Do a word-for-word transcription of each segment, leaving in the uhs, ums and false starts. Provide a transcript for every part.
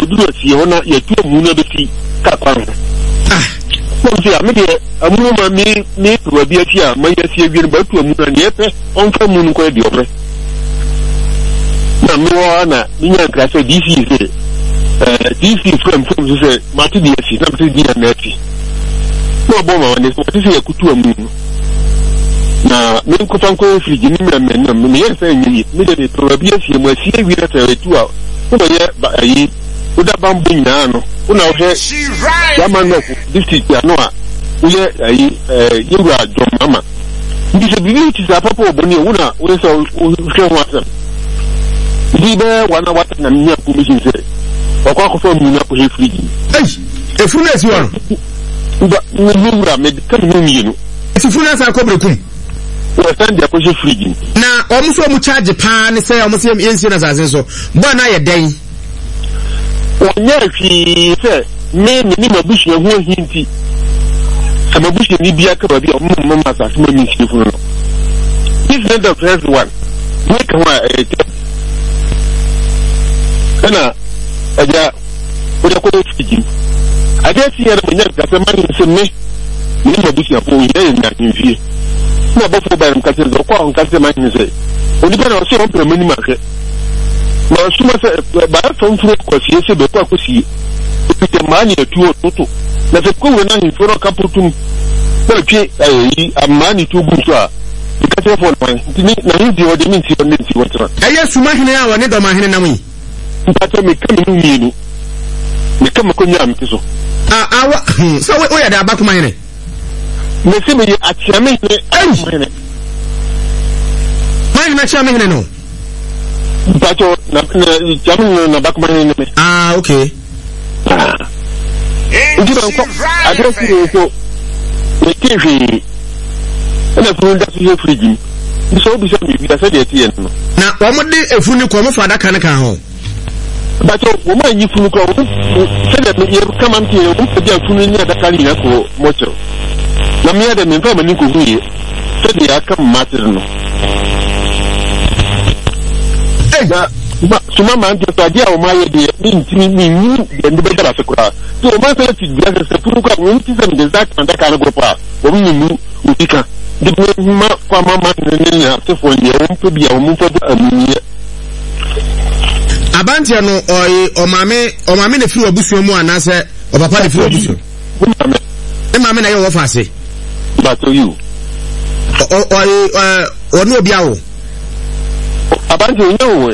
do see on your two moon of the sea. Capan. Ah, maybe a moon may make to a dear tea, my year about to a moon and yet on some moon quite the opera. No, Anna, Nina Grassa, D C is D C from from the Martin, she not to be a natty. No bomber, and it's what is a couture moon. Now, no Cofanco, Virginia, and me saying, immediately probably she must see we at a two hours. Over here, but I would have bumping now. Who now has Yaman of this is Yanoa. We are you are John Mama. Disability is a papa of Bonnie, we saw water. Either one of what and near permission said. Or walk from you up with free. Hey, a fool as you are. But you made come in. It's a fool as I come. Na almost so much charge pan say almost same incident as so. But now you're dying. One year she said, name the bush your whole hinty. Some bush in Libya could be a moment as many people. This is the first one. Make a Anna, Aja, what I call speaking. I guess here the money is me. Never bush your whole day. Na bofo ba mkase zo kwa nkase ma nse oni pa na so on premani ma hwe na suma se ba fon furo kwasi se be kwa kwasi pite mani etu ototo na se ko wona hin furo kaputum na twe ayi amani to gu so a ikase fo na ntini na hin di odi min ti on nti wotra aye suma hene a woni do ma hene na mu mpata me kam nu mienu me kam ko nya amti so ah awa so we ya da ba kuma hene Messi me atiame ne ai mai na chame ne no bato na chame na bakma ne me ah okay ndi ba ko address ni so e tv na fu da su frigi ni so bi se bi da se de tie no na wo mo de efu ni ko mo fa da kan kan ho bato wo ma yi fu ni ko se de me kama mti wo mo de efu ni da kan ni ko mo cho na miya da min fama ni ko huye sai ya kan matir no eh da suma man ta ta dia o ma ye de min tini min ni da ndi da sakura to ma sai ti da sai furu ka mun ti zan da zaka da kana grupa o mun mu utika di ma kwa mama ne ya se fo ne o mpo bia o mun fo da amunya abantia no o o mame o mame ne fi obusuo mu anase o papa ne fi obusuo e mame na ye wo fa se but to you o o o no bia wo abanti onyo we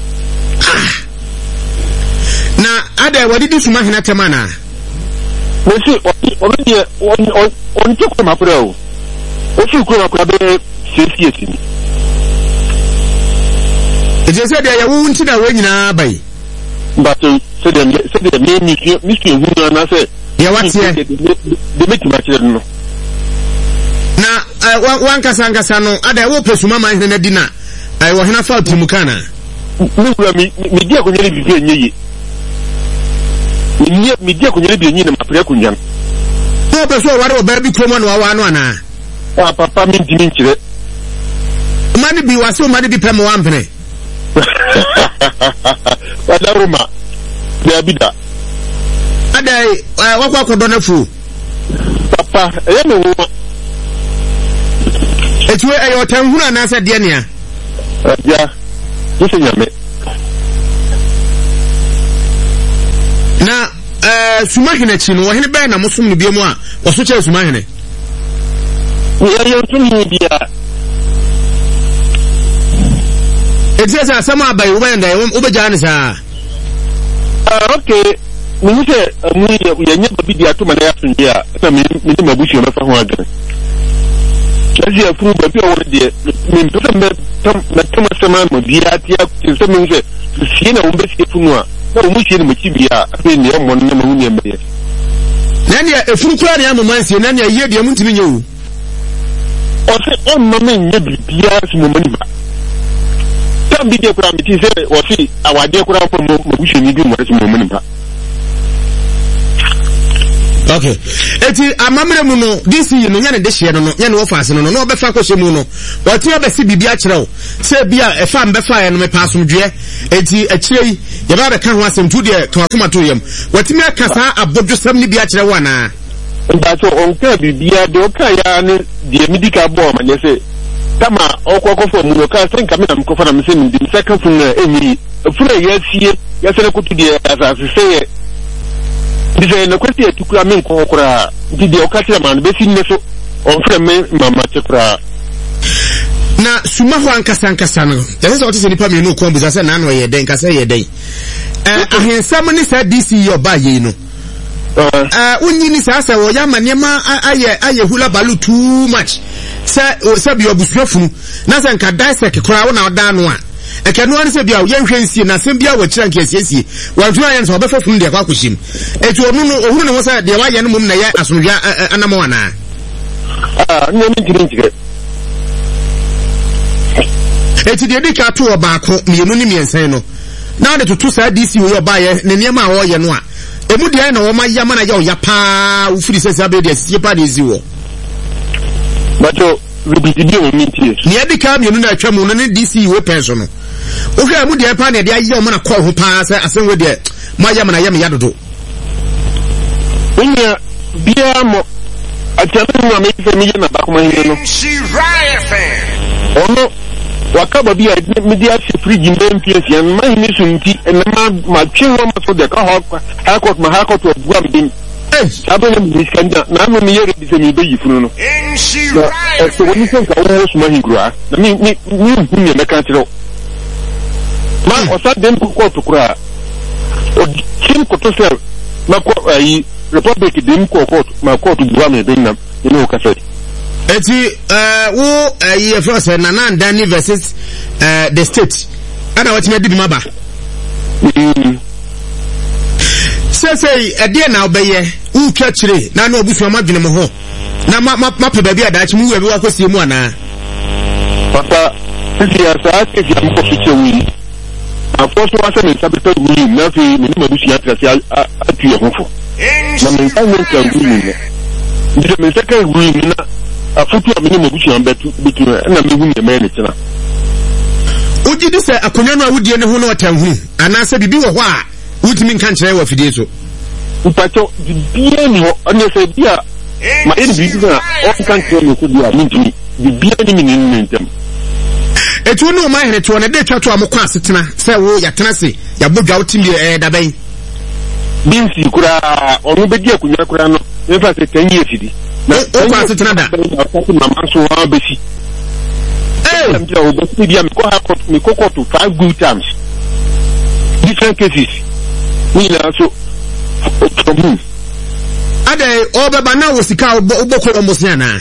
na ada wadi di suma hina temana we si o bi o o nti ko mapro o si ko mapro be six years ni e je se dia ya wo nti na we nyina bai but se dem se dem me mi mi ki hu na se ya watie de meti ma chere no na wan kasa nkasa no ada wo pesuma man na dina ai wo hena fa timukana mi wura mi mi dia ko nyere bibi enyeyi mi mi dia ko nyere bibi enyeyi na mapre ko nyan to pe so ware oba bi kromo na wa no ana ah papa mi dimi nkire mani bi waso mani bi pemo wampene wada roma ya bida ada wakwa ko dona fu papa e me wo etuwe ayo tanhuna na sa de nea ya yese nyame na eh sumahine chi no wo hene ben na musum no biemu a wo so che sumahine ya yo tuni dia Exactly, some are by when they won't overjoin us. Ah, okay. We need to, we never be there to my afternoon here. I mean, my bush on the phone again. As you approve of your idea, mean to them that Thomas Saman would be at the something to see no best if you know. No, we see the Machibia, I mean, the one number. Nanya, a full crowd, I'm a man, Nanya, you're the amount of you. Or say, oh, no, man, never be asked money. Some video parameters say or see our dear crowd from Mobushi need more moment. Okay. Eti amamre mu no this year no nya ne de hye no nya ne wo faase no no obefa ko hye mu no wati obesi bibia kyerɛw se bia e fa mbefa ye no me pasomdwe eti akire ya ba be kan ho asem tu de kan akoma to yam watimi akasa abodwosam ni bi a kire wana but on ka bibia de o ka ya ne de medical board ma say kama okoko fo mu ka sen kama na mkofa na mse ndi second fun na enyi fura yesie ya sele kutu de asase say dize na kwesti etukura men ko okura ndi de o ka tira man be sin ne so on fura me mama tekura na suma ho ankasa ankasa no yese so tese nipa me no ko mbuza se na no ye den kasa ye den eh ahensam ni sa D C yo ba ye no eh unyi ni sa sa wo ya manema aye aye hula balu too much se se bi obusuafunu na se nka dissect kora wo na oda no a e ke no an se bia wo yenhwe nsie na se bia wo kira nka siesie wantu aye nso obefofunu de kwa kwahyim etu onu no ohunu ne ho sa de wa ye no mum na ye asonhwa anamo wana ah no mi tiri ntire eti de dika to obaako mienu ni miensen no na de tutu sa D C wo yo ba ye ne niam a wo ye no a emu de na wo ma ya mana ya o ya pa wo firi sese abe de sie pa de zi wo bato rubiti bi o mintie ni edika mienu na atwa mu no ne D C wo penso no wo hwa emu de pa na de aye o mana kɔ ho pa se asen wo de ma ya mana ya me ya dodo onya bia mo atanu na me fe mi na ba kuma hin no ono wakaba bia media fridge mbempie sia ma hin sunti en ma ma twe ho ma so de ka ho ha court ma ha court o bua me abele mi skanja na no mi yere dise mi beyi funu no eh so woni sen ka wo so ma hingura na mi mi mi hunye me kan tiro ma o sa dem ko to kura o kim ko to sel ma ko ayi republic dem ko court ma court bua me ben na ni no ka sedi eti eh wo ayi first na na Dani versus eh the state ana wati me dibi maba say say ade na obeye u twa kire na na obusu ma dwene mo ho na ma ma pe ba bi adachi mu we bi wa kosie mu ana papa sisi ya sa ke ji am ko fiche wi afoso wa se me sabito wi na fi ni ma busi ya trasi atu ye hofo na me kan ne kan wi ni ndi me se kan wi ni na afutu amini mo busi ambetu bitu na me hu ne me ne tena uji di se akonya no awudie ne ho no otanhu ana se bibi wo ho a utimi nkan kire wa fidie so upacho bibia ni ho ane se bia ma eni bibi na o kan kire no ko bia minti bibia ni mini ni ntem etu no ma hene to ne de twato amokwa asetena se wo ya tena se ya bodwa utimi eh daban binsi kura onu bedi akunya kura no in fact ten years di na o kwa asetena da mama so wa besi eh am ja o besi bia me ko ha ko me ko ko to five good times different cases we na so from ade o be ba na wo sika obokoro mosia na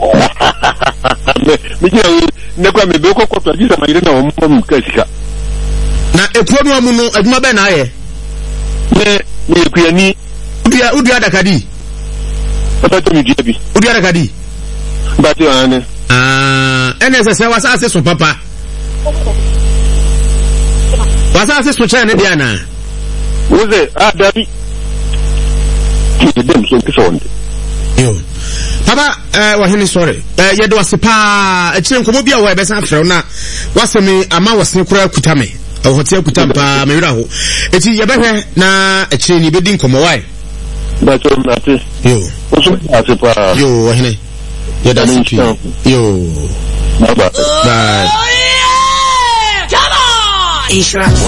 me ji ne kwa me be ko ko to ji sama ire na o mo ka sika na ekuo no amu no adwuma be na aye ne ne ekuani udia udia dakadi papa to mi ji bi udia dakadi ba ti ane ah ene se se wasa ase so papa wasa ase so chane dia na woze ah dabi ki dem so kisonde yo papa eh wa hini sorry eh yedo asipa e kire nkomo bia wa be san frɛ na wasemi ama wase kura kutame o hotel kutampa me wira ho eti ye behwe na e kire ni bedi nkomo wai ba to na te yo o so asipa yo wa hini yedo asipa yo bye bye bye. Come on!